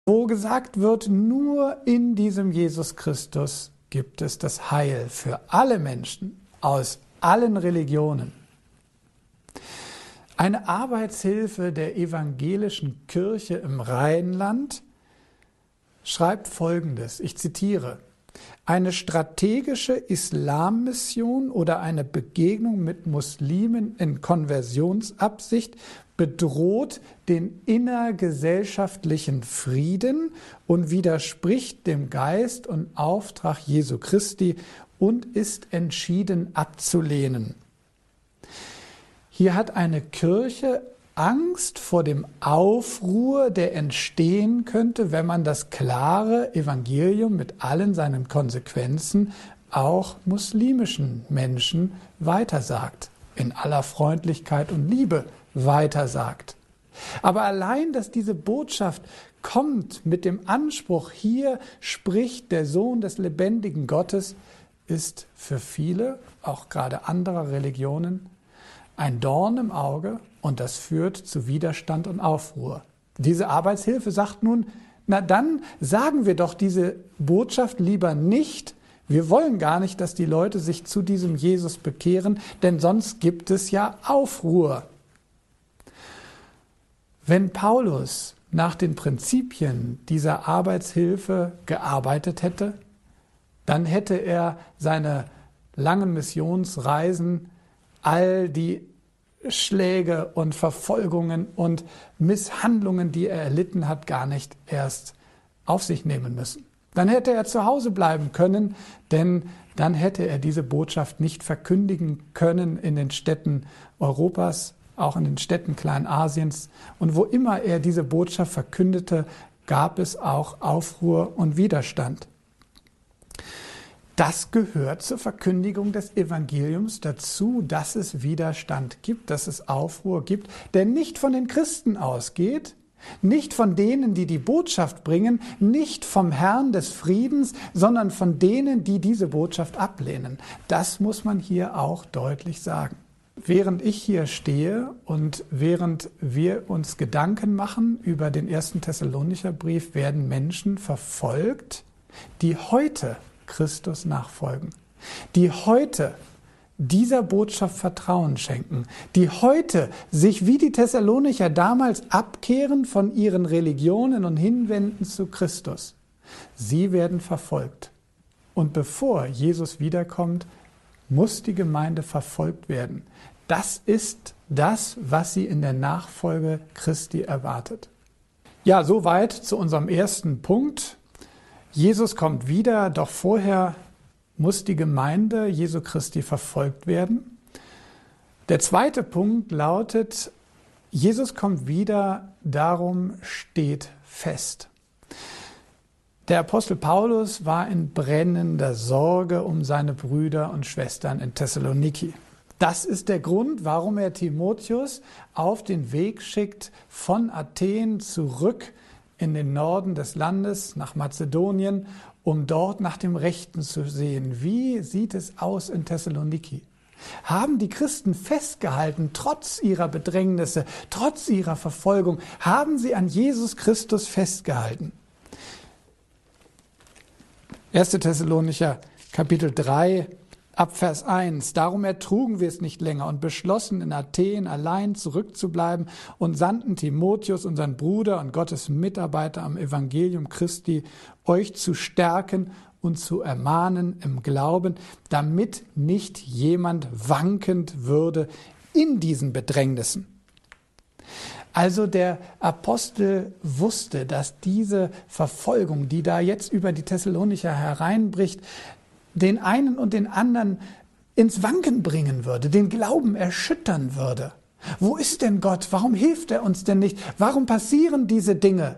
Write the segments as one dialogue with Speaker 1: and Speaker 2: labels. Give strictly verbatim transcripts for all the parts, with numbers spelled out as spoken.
Speaker 1: wo gesagt wird, nur in diesem Jesus Christus gibt es das Heil für alle Menschen aus allen Religionen. Eine Arbeitshilfe der evangelischen Kirche im Rheinland schreibt Folgendes, ich zitiere: Eine strategische Islammission oder eine Begegnung mit Muslimen in Konversionsabsicht bedroht den innergesellschaftlichen Frieden und widerspricht dem Geist und Auftrag Jesu Christi und ist entschieden abzulehnen. Hier hat eine Kirche Angst vor dem Aufruhr, der entstehen könnte, wenn man das klare Evangelium mit allen seinen Konsequenzen auch muslimischen Menschen weitersagt, in aller Freundlichkeit und Liebe weitersagt. Aber allein, dass diese Botschaft kommt mit dem Anspruch, hier spricht der Sohn des lebendigen Gottes, ist für viele, auch gerade anderer Religionen, ein Dorn im Auge, und das führt zu Widerstand und Aufruhr. Diese Arbeitshilfe sagt nun, na dann sagen wir doch diese Botschaft lieber nicht. Wir wollen gar nicht, dass die Leute sich zu diesem Jesus bekehren, denn sonst gibt es ja Aufruhr. Wenn Paulus nach den Prinzipien dieser Arbeitshilfe gearbeitet hätte, dann hätte er seine langen Missionsreisen, all die Schläge und Verfolgungen und Misshandlungen, die er erlitten hat, gar nicht erst auf sich nehmen müssen. Dann hätte er zu Hause bleiben können, denn dann hätte er diese Botschaft nicht verkündigen können in den Städten Europas, auch in den Städten Kleinasiens. Und wo immer er diese Botschaft verkündete, gab es auch Aufruhr und Widerstand. Das gehört zur Verkündigung des Evangeliums dazu, dass es Widerstand gibt, dass es Aufruhr gibt, der nicht von den Christen ausgeht, nicht von denen, die die Botschaft bringen, nicht vom Herrn des Friedens, sondern von denen, die diese Botschaft ablehnen. Das muss man hier auch deutlich sagen. Während ich hier stehe und während wir uns Gedanken machen über den ersten Thessalonicher Brief, werden Menschen verfolgt, die heute Christus nachfolgen, die heute dieser Botschaft Vertrauen schenken, die heute sich wie die Thessalonicher damals abkehren von ihren Religionen und hinwenden zu Christus. Sie werden verfolgt. Und bevor Jesus wiederkommt, muss die Gemeinde verfolgt werden. Das ist das, was sie in der Nachfolge Christi erwartet. Ja, soweit zu unserem ersten Punkt. Jesus kommt wieder, doch vorher muss die Gemeinde Jesu Christi verfolgt werden. Der zweite Punkt lautet, Jesus kommt wieder, darum steht fest. Der Apostel Paulus war in brennender Sorge um seine Brüder und Schwestern in Thessaloniki. Das ist der Grund, warum er Timotheus auf den Weg schickt von Athen zurück in den Norden des Landes, nach Mazedonien, um dort nach dem Rechten zu sehen. Wie sieht es aus in Thessaloniki? Haben die Christen festgehalten, trotz ihrer Bedrängnisse, trotz ihrer Verfolgung, haben sie an Jesus Christus festgehalten? erster Thessalonicher Kapitel drei, ab Vers eins. Darum ertrugen wir es nicht länger und beschlossen, in Athen allein zurückzubleiben und sandten Timotheus, unseren Bruder und Gottes Mitarbeiter am Evangelium Christi, euch zu stärken und zu ermahnen im Glauben, damit nicht jemand wankend würde in diesen Bedrängnissen. Also der Apostel wusste, dass diese Verfolgung, die da jetzt über die Thessalonicher hereinbricht, den einen und den anderen ins Wanken bringen würde, den Glauben erschüttern würde. Wo ist denn Gott? Warum hilft er uns denn nicht? Warum passieren diese Dinge?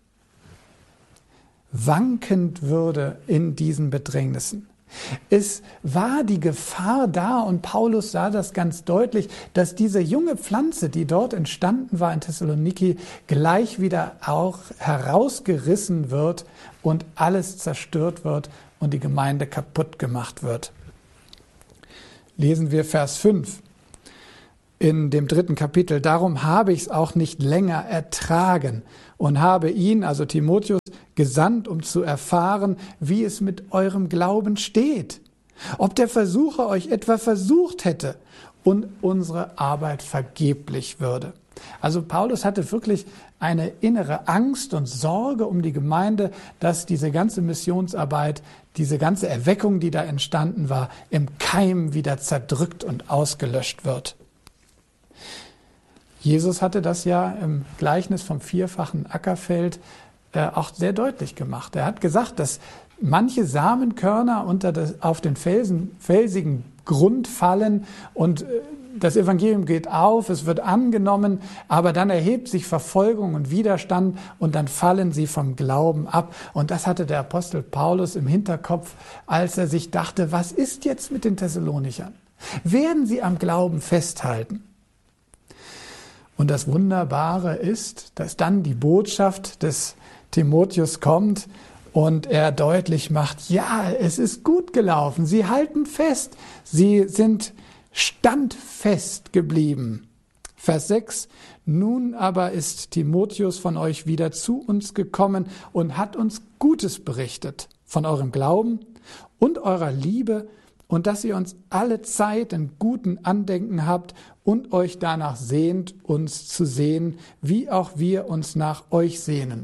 Speaker 1: Wankend würde in diesen Bedrängnissen. Es war die Gefahr da, und Paulus sah das ganz deutlich, dass diese junge Pflanze, die dort entstanden war in Thessaloniki, gleich wieder auch herausgerissen wird und alles zerstört wird und die Gemeinde kaputt gemacht wird. Lesen wir Vers fünf. in dem dritten Kapitel, darum habe ich es auch nicht länger ertragen und habe ihn, also Timotheus, gesandt, um zu erfahren, wie es mit eurem Glauben steht. Ob der Versucher euch etwa versucht hätte und unsere Arbeit vergeblich würde. Also Paulus hatte wirklich eine innere Angst und Sorge um die Gemeinde, dass diese ganze Missionsarbeit, diese ganze Erweckung, die da entstanden war, im Keim wieder zerdrückt und ausgelöscht wird. Jesus hatte das ja im Gleichnis vom vierfachen Ackerfeld äh, auch sehr deutlich gemacht. Er hat gesagt, dass manche Samenkörner unter das, auf den Felsen, felsigen Grund fallen und das Evangelium geht auf, es wird angenommen, aber dann erhebt sich Verfolgung und Widerstand und dann fallen sie vom Glauben ab. Und das hatte der Apostel Paulus im Hinterkopf, als er sich dachte, was ist jetzt mit den Thessalonichern? Werden sie am Glauben festhalten? Und das Wunderbare ist, dass dann die Botschaft des Timotheus kommt, und er deutlich macht, ja, es ist gut gelaufen. Sie halten fest. Sie sind standfest geblieben. Vers sechs. Nun aber ist Timotheus von euch wieder zu uns gekommen und hat uns Gutes berichtet von eurem Glauben und eurer Liebe und dass ihr uns alle Zeit in guten Andenken habt und euch danach sehnt, uns zu sehen, wie auch wir uns nach euch sehnen.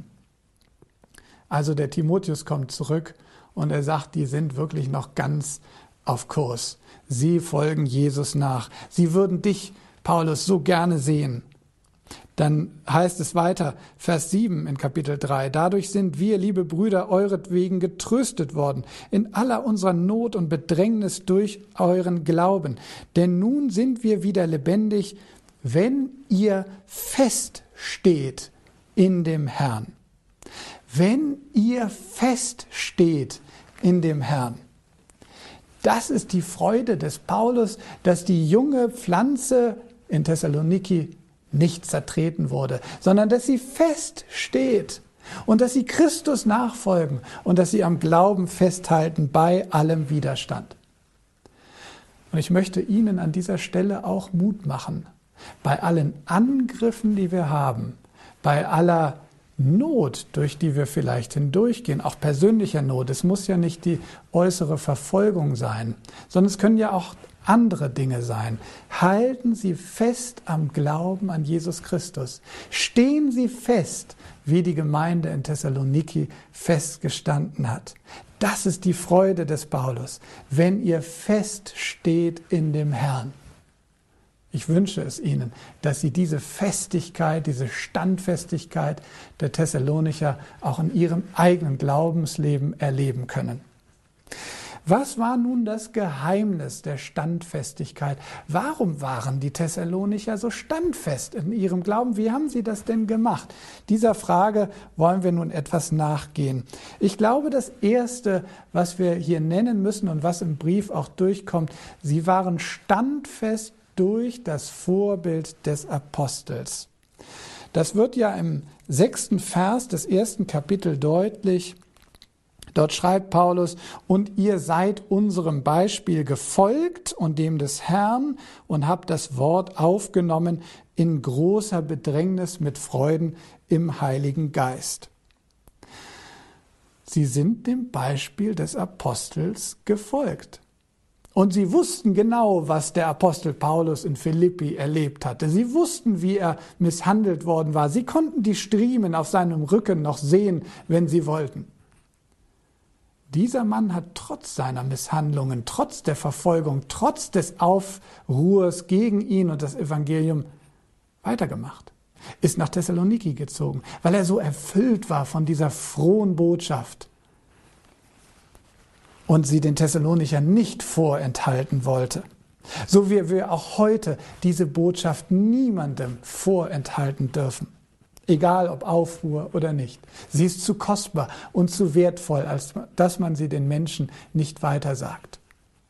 Speaker 1: Also der Timotheus kommt zurück und er sagt, die sind wirklich noch ganz auf Kurs. Sie folgen Jesus nach. Sie würden dich, Paulus, so gerne sehen. Dann heißt es weiter, Vers sieben in Kapitel drei. Dadurch sind wir, liebe Brüder, euretwegen getröstet worden, in aller unserer Not und Bedrängnis durch euren Glauben. Denn nun sind wir wieder lebendig, wenn ihr feststeht in dem Herrn. Wenn ihr feststeht in dem Herrn. Das ist die Freude des Paulus, dass die junge Pflanze in Thessaloniki nicht zertreten wurde, sondern dass sie feststeht und dass sie Christus nachfolgen und dass sie am Glauben festhalten bei allem Widerstand. Und ich möchte Ihnen an dieser Stelle auch Mut machen, bei allen Angriffen, die wir haben, bei aller Not, durch die wir vielleicht hindurchgehen, auch persönlicher Not. Es muss ja nicht die äußere Verfolgung sein, sondern es können ja auch andere Dinge sein. Halten Sie fest am Glauben an Jesus Christus. Stehen Sie fest, wie die Gemeinde in Thessaloniki festgestanden hat. Das ist die Freude des Paulus, wenn ihr feststeht in dem Herrn. Ich wünsche es Ihnen, dass Sie diese Festigkeit, diese Standfestigkeit der Thessalonicher auch in Ihrem eigenen Glaubensleben erleben können. Was war nun das Geheimnis der Standfestigkeit? Warum waren die Thessalonicher so standfest in ihrem Glauben? Wie haben sie das denn gemacht? Dieser Frage wollen wir nun etwas nachgehen. Ich glaube, das Erste, was wir hier nennen müssen und was im Brief auch durchkommt, sie waren standfest durch das Vorbild des Apostels. Das wird ja im sechsten Vers des ersten Kapitels deutlich. Dort schreibt Paulus, und ihr seid unserem Beispiel gefolgt und dem des Herrn und habt das Wort aufgenommen in großer Bedrängnis mit Freuden im Heiligen Geist. Sie sind dem Beispiel des Apostels gefolgt. Und sie wussten genau, was der Apostel Paulus in Philippi erlebt hatte. Sie wussten, wie er misshandelt worden war. Sie konnten die Striemen auf seinem Rücken noch sehen, wenn sie wollten. Dieser Mann hat trotz seiner Misshandlungen, trotz der Verfolgung, trotz des Aufruhrs gegen ihn und das Evangelium weitergemacht. Ist nach Thessaloniki gezogen, weil er so erfüllt war von dieser frohen Botschaft. Und sie den Thessalonichern nicht vorenthalten wollte. So wie wir auch heute diese Botschaft niemandem vorenthalten dürfen. Egal ob Aufruhr oder nicht. Sie ist zu kostbar und zu wertvoll, als dass man sie den Menschen nicht weitersagt.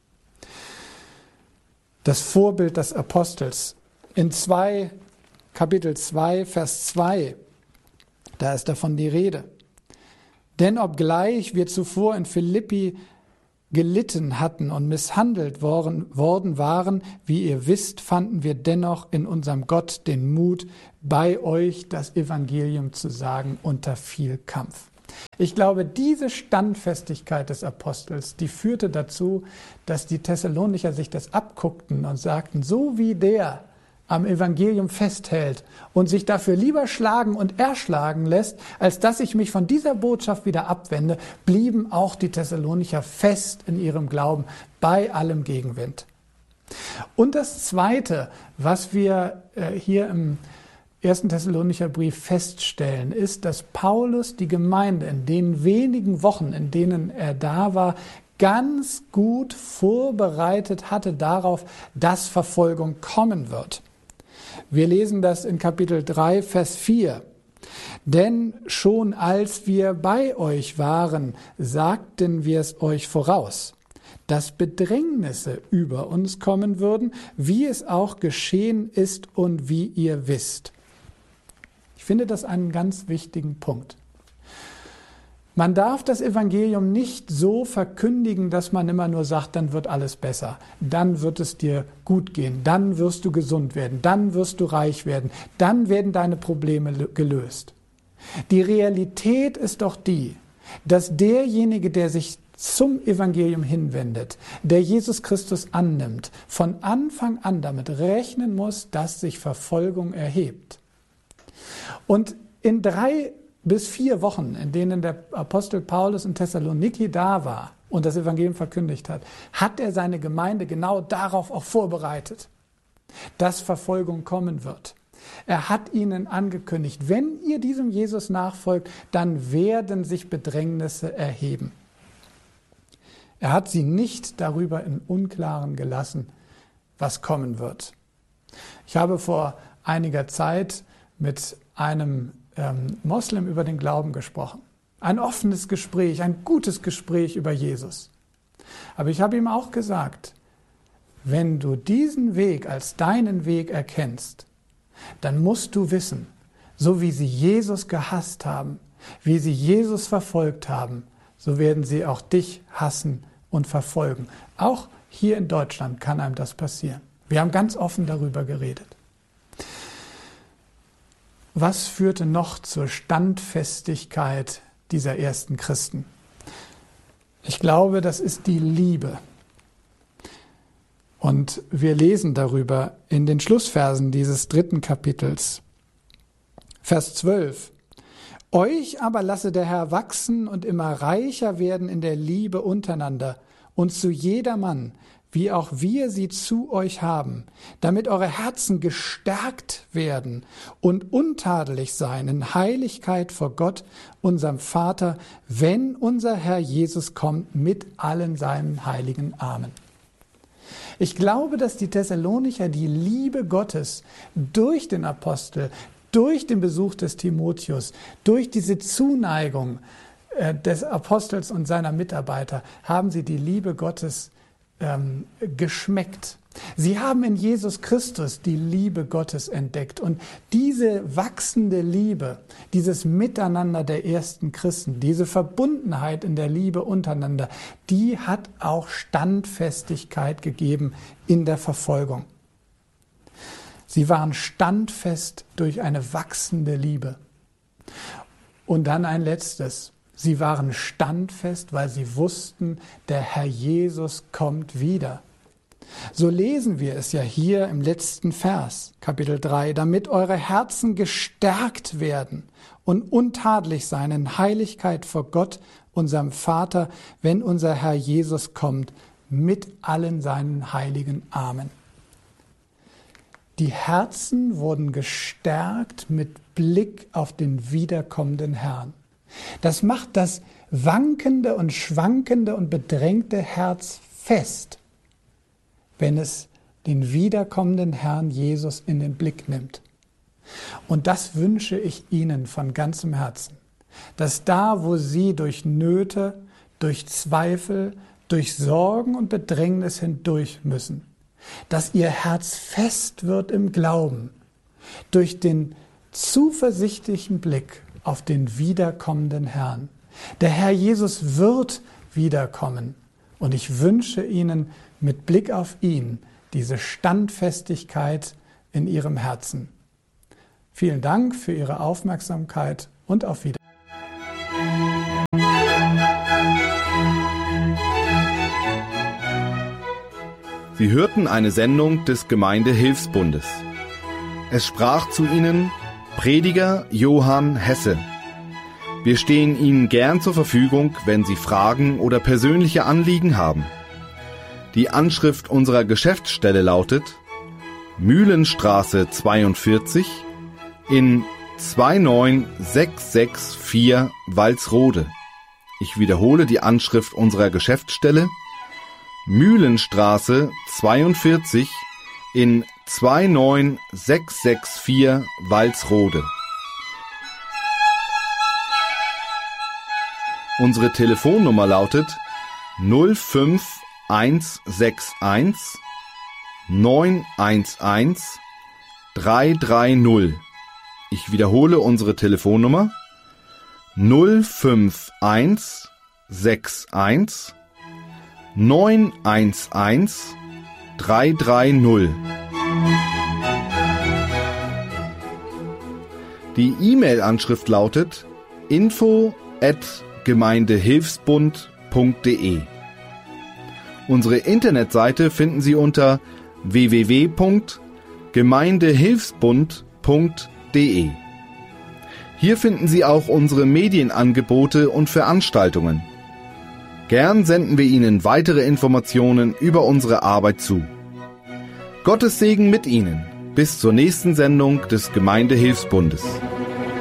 Speaker 1: Das Vorbild des Apostels. In zwei, Kapitel zwei, Vers zwei, da ist davon die Rede. Denn obgleich wir zuvor in Philippi gelitten hatten und misshandelt worden, worden waren, wie ihr wisst, fanden wir dennoch in unserem Gott den Mut, bei euch das Evangelium zu sagen unter viel Kampf. Ich glaube, diese Standfestigkeit des Apostels, die führte dazu, dass die Thessalonicher sich das abguckten und sagten, so wie der am Evangelium festhält und sich dafür lieber schlagen und erschlagen lässt, als dass ich mich von dieser Botschaft wieder abwende, blieben auch die Thessalonicher fest in ihrem Glauben bei allem Gegenwind. Und das Zweite, was wir äh, hier im ersten Thessalonicher Brief feststellen, ist, dass Paulus die Gemeinde in den wenigen Wochen, in denen er da war, ganz gut vorbereitet hatte darauf, dass Verfolgung kommen wird. Wir lesen das in Kapitel drei, Vers vier. Denn schon als wir bei euch waren, sagten wir es euch voraus, dass Bedrängnisse über uns kommen würden, wie es auch geschehen ist und wie ihr wisst. Ich finde das einen ganz wichtigen Punkt. Man darf das Evangelium nicht so verkündigen, dass man immer nur sagt, dann wird alles besser, dann wird es dir gut gehen, dann wirst du gesund werden, dann wirst du reich werden, dann werden deine Probleme gelöst. Die Realität ist doch die, dass derjenige, der sich zum Evangelium hinwendet, der Jesus Christus annimmt, von Anfang an damit rechnen muss, dass sich Verfolgung erhebt. Und in drei bis vier Wochen, in denen der Apostel Paulus in Thessaloniki da war und das Evangelium verkündigt hat, hat er seine Gemeinde genau darauf auch vorbereitet, dass Verfolgung kommen wird. Er hat ihnen angekündigt, wenn ihr diesem Jesus nachfolgt, dann werden sich Bedrängnisse erheben. Er hat sie nicht darüber im Unklaren gelassen, was kommen wird. Ich habe vor einiger Zeit mit einem ähm, Moslem über den Glauben gesprochen. Ein offenes Gespräch, ein gutes Gespräch über Jesus. Aber ich habe ihm auch gesagt, wenn du diesen Weg als deinen Weg erkennst, dann musst du wissen, so wie sie Jesus gehasst haben, wie sie Jesus verfolgt haben, so werden sie auch dich hassen und verfolgen. Auch hier in Deutschland kann einem das passieren. Wir haben ganz offen darüber geredet. Was führte noch zur Standfestigkeit dieser ersten Christen? Ich glaube, das ist die Liebe. Und wir lesen darüber in den Schlussversen dieses dritten Kapitels. Vers zwölf. Euch aber lasse der Herr wachsen und immer reicher werden in der Liebe untereinander und zu jedermann, wie auch wir sie zu euch haben, damit eure Herzen gestärkt werden und untadelig sein in Heiligkeit vor Gott, unserem Vater, wenn unser Herr Jesus kommt mit allen seinen heiligen Armen. Ich glaube, dass die Thessalonicher die Liebe Gottes durch den Apostel, durch den Besuch des Timotheus, durch diese Zuneigung äh, des Apostels und seiner Mitarbeiter, haben sie die Liebe Gottes ähm, geschmeckt. Sie haben in Jesus Christus die Liebe Gottes entdeckt. Und diese wachsende Liebe, dieses Miteinander der ersten Christen, diese Verbundenheit in der Liebe untereinander, die hat auch Standfestigkeit gegeben in der Verfolgung. Sie waren standfest durch eine wachsende Liebe. Und dann ein letztes. Sie waren standfest, weil sie wussten, der Herr Jesus kommt wieder. So lesen wir es ja hier im letzten Vers, Kapitel drei, damit eure Herzen gestärkt werden und untadelig sein in Heiligkeit vor Gott, unserem Vater, wenn unser Herr Jesus kommt, mit allen seinen heiligen Armen. Die Herzen wurden gestärkt mit Blick auf den wiederkommenden Herrn. Das macht das wankende und schwankende und bedrängte Herz fest, wenn es den wiederkommenden Herrn Jesus in den Blick nimmt. Und das wünsche ich Ihnen von ganzem Herzen, dass da, wo Sie durch Nöte, durch Zweifel, durch Sorgen und Bedrängnis hindurch müssen, dass Ihr Herz fest wird im Glauben, durch den zuversichtlichen Blick auf den wiederkommenden Herrn. Der Herr Jesus wird wiederkommen Und ich wünsche Ihnen mit Blick auf ihn diese Standfestigkeit in Ihrem Herzen. Vielen Dank für Ihre Aufmerksamkeit und auf Wiedersehen.
Speaker 2: Sie hörten eine Sendung des Gemeindehilfsbundes. Es sprach zu Ihnen Prediger Johann Hesse. Wir stehen Ihnen gern zur Verfügung, wenn Sie Fragen oder persönliche Anliegen haben. Die Anschrift unserer Geschäftsstelle lautet Mühlenstraße zweiundvierzig in zwei neun sechs sechs vier Walsrode. Ich wiederhole die Anschrift unserer Geschäftsstelle Mühlenstraße zweiundvierzig in zwei neun sechs sechs vier Walsrode. Unsere Telefonnummer lautet null fünf eins sechs eins neun eins eins drei drei null. Ich wiederhole unsere Telefonnummer null fünf eins sechs eins neun eins eins drei drei null. Die E-Mail-Anschrift lautet info at gemeindehilfsbund punkt de. Unsere Internetseite finden Sie unter w w w punkt gemeindehilfsbund punkt de. Hier finden Sie auch unsere Medienangebote und Veranstaltungen. Gern senden wir Ihnen weitere Informationen über unsere Arbeit zu. Gottes Segen mit Ihnen. Bis zur nächsten Sendung des Gemeindehilfsbundes.